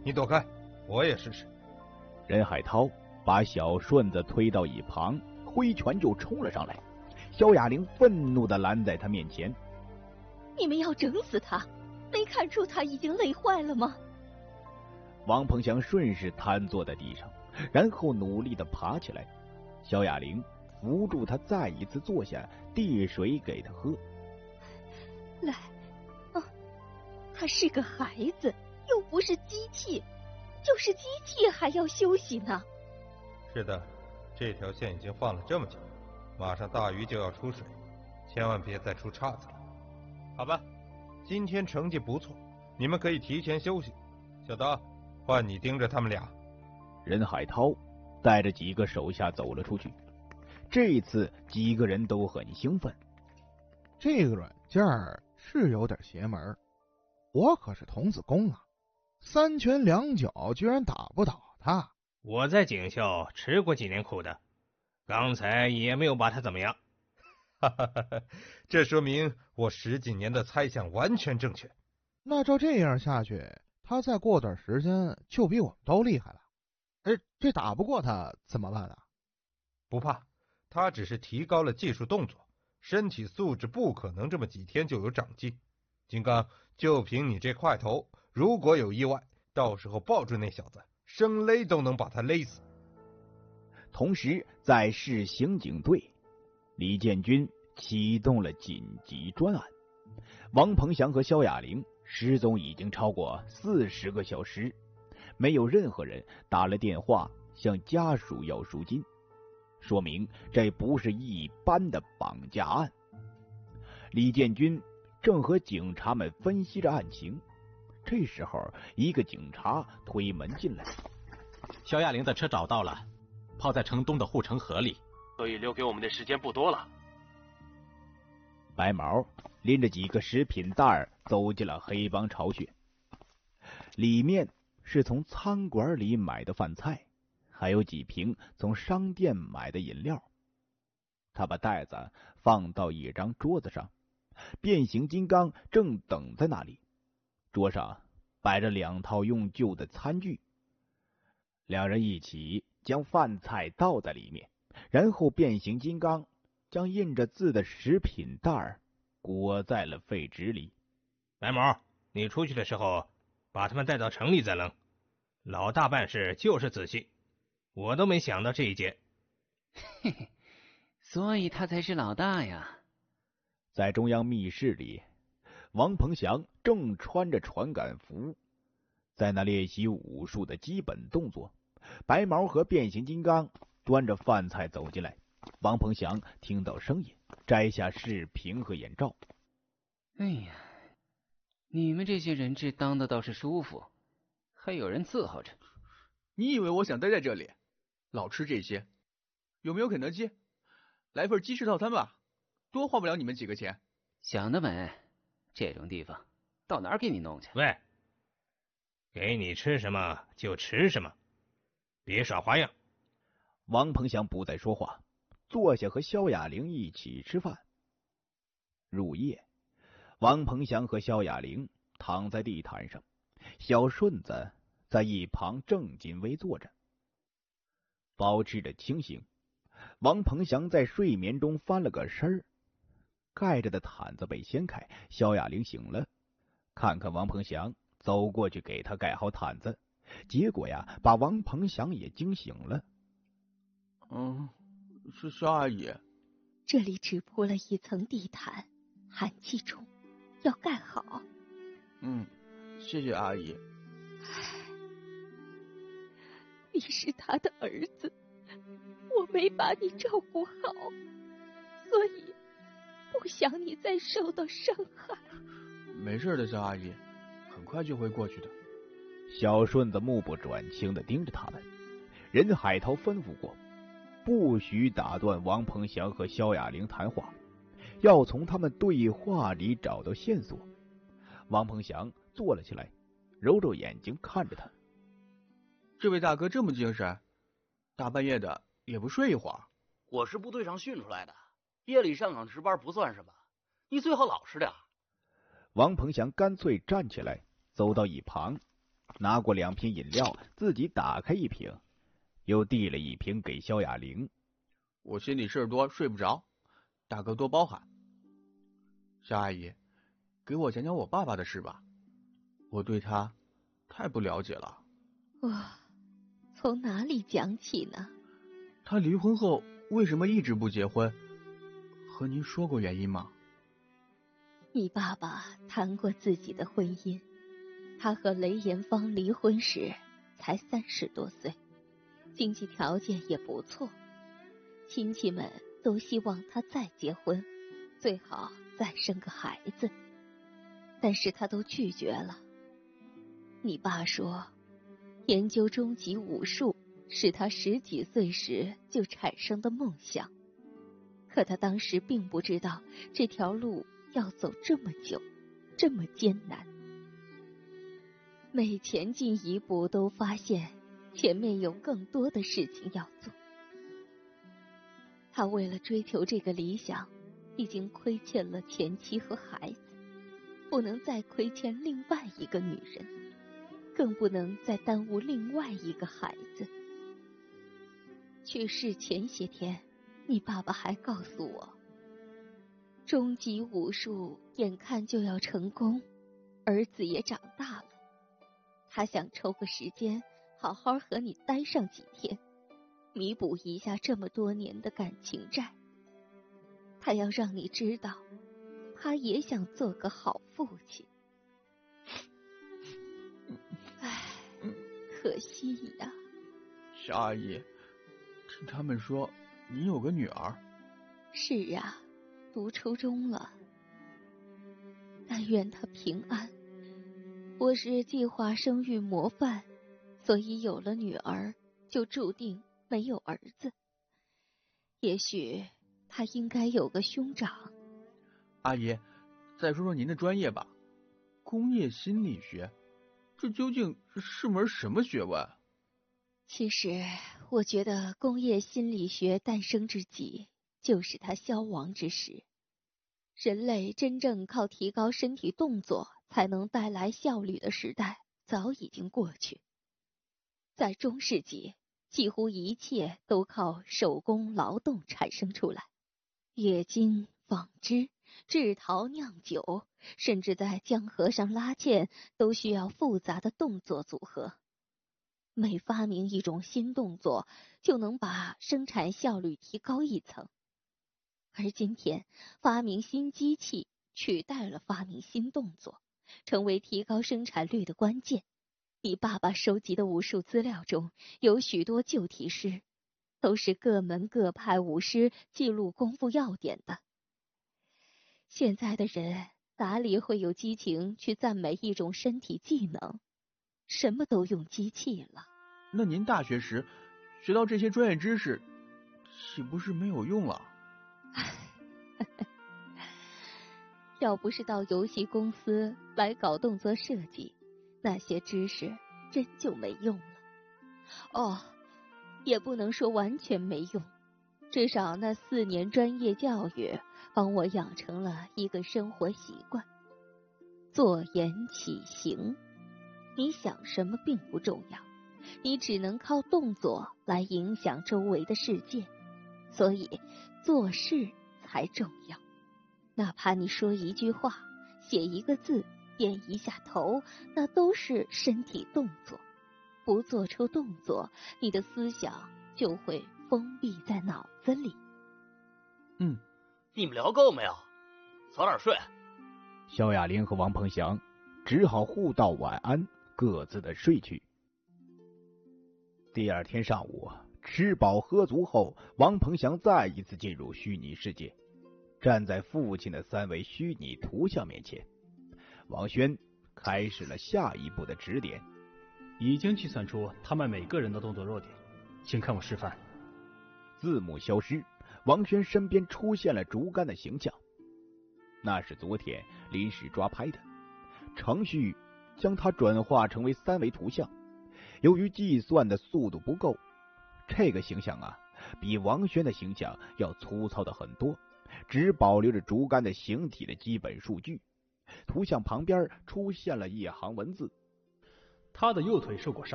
你躲开，我也试试。 任海涛把小顺子推到一旁，挥拳就冲了上来。萧亚玲愤怒地拦在他面前：“ 你们要整死他，没看出他已经累坏了吗？” 王鹏翔顺势瘫坐在地上，然后努力地爬起来。萧亚玲扶住他，再一次坐下，递水给他喝。 来，他是个孩子，又不是机器，就是机器还要休息呢。 是的，这条线已经放了这么久，马上大鱼就要出水，千万别再出岔子了。好吧，今天成绩不错，你们可以提前休息。小刀，换你盯着他们俩。 任海涛带着几个手下走了出去。这一次几个人都很兴奋。 这个软件是有点邪门，我可是童子功啊，3拳2脚居然打不倒他。 我在警校吃过几年苦的，刚才也没有把他怎么样。 哈哈哈哈，这说明我10几年的猜想完全正确。 那照这样下去，他再过段时间就比我们都厉害了。这打不过他怎么办啊？ 不怕，他只是提高了技术动作，身体素质不可能这么几天就有长进。金刚，就凭你这块头，如果有意外，到时候抱住那小子，生勒都能把他勒死。 同时，在市刑警队，李建军启动了紧急专案。王鹏翔和萧亚玲失踪已经超过40个小时，没有任何人打了电话向家属要赎金，说明这不是一般的绑架案。李建军正和警察们分析着案情，这时候一个警察推门进来：“ 萧亚玲的车找到了，泡在城东的护城河里，所以留给我们的时间不多了。” 白毛拎着几个食品袋走进了黑帮巢穴，里面是从餐馆里买的饭菜，还有几瓶从商店买的饮料。他把袋子放到一张桌子上，变形金刚正等在那里。桌上摆着2套用旧的餐具，两人一起将饭菜倒在里面，然后变形金刚将印着字的食品袋裹在了废纸里。 白毛，你出去的时候把他们带到城里再扔。老大办事就是仔细，我都没想到这一节。 嘿嘿，所以他才是老大呀。 在中央密室里，王鹏翔正穿着传感服，在那练习武术的基本动作。白毛和变形金刚端着饭菜走进来，王鹏翔听到声音，摘下视频和眼罩。 哎呀，你们这些人质当的倒是舒服，还有人伺候着。 你以为我想待在这里，老吃这些？有没有肯德基？来份鸡翅套餐吧，多花不了你们几个钱。 想得美，这种地方到哪儿给你弄去？ 喂，给你吃什么就吃什么，别耍花样。 王鹏翔不再说话，坐下和萧亚玲一起吃饭。入夜，王鹏翔和萧亚玲躺在地毯上，小顺子在一旁正襟危坐着，保持着清醒。王鹏翔在睡眠中翻了个身儿，盖着的毯子被掀开，萧亚玲醒了，看看王鹏翔，走过去给他盖好毯子，结果呀，把王鹏翔也惊醒了。 是萧阿姨， 这里只铺了一层地毯，寒气重，要盖好。 谢谢阿姨。 你是他的儿子，我没把你照顾好，所以不想你再受到伤害。 没事的，萧阿姨，很快就会过去的。 小顺子目不转睛地盯着他们。任海涛吩咐过，不许打断王鹏翔和萧亚玲谈话，要从他们对话里找到线索。王鹏翔坐了起来，揉揉眼睛看着他。 这位大哥这么精神，大半夜的也不睡一会儿。 我是部队上训出来的，夜里上岗值班不算什么，你最好老实点。 王鹏翔干脆站起来，走到一旁， 拿过2瓶饮料，自己打开1瓶，又递了1瓶给萧亚玲。 我心里事儿多，睡不着，大哥多包涵。萧阿姨，给我讲讲我爸爸的事吧，我对他太不了解了。 从哪里讲起呢？ 他离婚后为什么一直不结婚？和您说过原因吗？ 你爸爸谈过自己的婚姻，他和雷艳芳离婚时才30多岁，经济条件也不错，亲戚们都希望他再结婚，最好再生个孩子，但是他都拒绝了。你爸说，研究终极武术是他10几岁时就产生的梦想，可他当时并不知道这条路要走这么久，这么艰难。每前进一步都发现前面有更多的事情要做。他为了追求这个理想，已经亏欠了前妻和孩子，不能再亏欠另外一个女人，更不能再耽误另外一个孩子。去世前些天，你爸爸还告诉我，终极武术眼看就要成功，儿子也长大了，他想抽个时间好好和你待上几天，弥补一下这么多年的感情债。他要让你知道，他也想做个好父亲。唉，可惜呀。 萧阿姨，听他们说你有个女儿。 是啊，读初中了。但愿她平安。我是计划生育模范，所以有了女儿就注定没有儿子。也许她应该有个兄长。 阿姨，再说说您的专业吧，工业心理学，这究竟是门什么学问？ 其实我觉得工业心理学诞生之际，就是它消亡之时。人类真正靠提高身体动作才能带来效率的时代早已经过去。在中世纪，几乎一切都靠手工劳动产生出来，冶金、纺织、制陶、酿酒，甚至在江河上拉纤都需要复杂的动作组合。每发明一种新动作，就能把生产效率提高一层。而今天，发明新机器取代了发明新动作，成为提高生产率的关键。你爸爸收集的武术资料中有许多旧题诗，都是各门各派武师记录功夫要点的。现在的人哪里会有激情去赞美一种身体技能？什么都用机器了。 那您大学时学到这些专业知识，岂不是没有用了？ 要不是到游戏公司来搞动作设计，那些知识真就没用了。也不能说完全没用，至少那4年专业教育帮我养成了一个生活习惯：坐言起行。你想什么并不重要，你只能靠动作来影响周围的世界，所以做事才重要。哪怕你说一句话、写一个字、点一下头，那都是身体动作。不做出动作，你的思想就会封闭在脑子里。 你们聊够没有？早点睡。 萧亚玲和王鹏翔只好互道晚安，各自的睡去。第2天上午，吃饱喝足后，王鹏翔再一次进入虚拟世界，站在父亲的3维虚拟图像面前。王轩开始了下一步的指点。 已经计算出他们每个人的动作弱点，请看我示范。 字幕消失，王轩身边出现了竹竿的形象，那是昨天临时抓拍的，程序将它转化成为3维图像。由于计算的速度不够，这个形象比王轩的形象要粗糙的很多，只保留着竹竿的形体的基本数据。图像旁边出现了一行文字： 他的右腿受过伤。